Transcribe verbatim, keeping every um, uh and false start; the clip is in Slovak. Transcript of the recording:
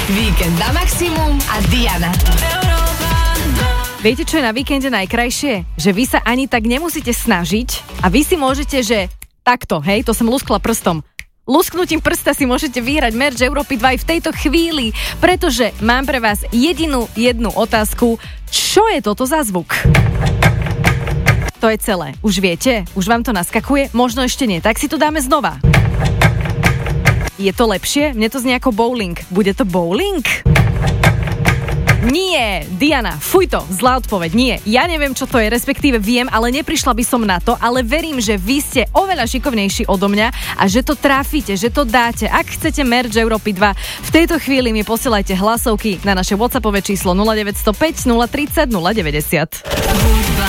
Víkend na maximum a Diana. Viete, čo je na víkende najkrajšie? Že vy sa ani tak nemusíte snažiť a vy si môžete, že takto, hej, to som luskla prstom. Lusknutím prsta si môžete vyhrať merch Európy dva aj v tejto chvíli, pretože mám pre vás jedinú jednu otázku. Čo je toto za zvuk? To je celé. Už viete? Už vám to naskakuje? Možno ešte nie. Tak si to dáme znova. Je to lepšie? Mne to znie ako bowling. Bude to bowling? Nie, Diana, fuj to, zlá odpoveď, nie. Ja neviem, čo to je, respektíve viem, ale neprišla by som na to, ale verím, že vy ste oveľa šikovnejší odo mňa a že to trafíte, že to dáte. Ak chcete merch Európy dva, v tejto chvíli mi posielajte hlasovky na naše WhatsAppové číslo nula deväť nula päť, nula tri nula, nula deväťdesiat.